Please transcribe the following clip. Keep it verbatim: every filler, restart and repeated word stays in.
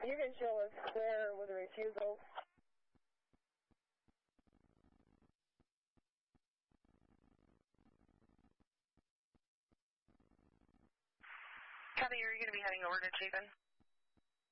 You can show us there with a refusal. Kathy, are you going to be heading over to Chapin?